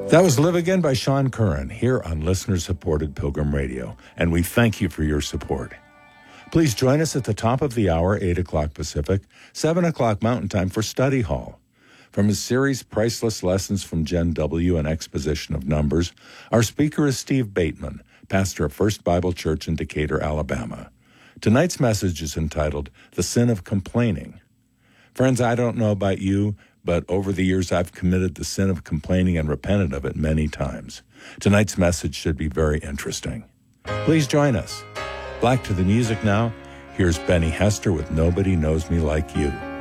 That was Live Again by Sean Curran here on listener-supported Pilgrim Radio, and we thank you for your support. Please join us at the top of the hour, 8 o'clock Pacific, 7 o'clock Mountain Time for Study Hall. From his series Priceless Lessons from Gen W and Exposition of Numbers, our speaker is Steve Bateman, pastor of First Bible Church in Decatur, Alabama. Tonight's message is entitled, The Sin of Complaining. Friends, I don't know about you, but over the years I've committed the sin of complaining and repented of it many times. Tonight's message should be very interesting. Please join us. Back to the music now. Here's Benny Hester with Nobody Knows Me Like You.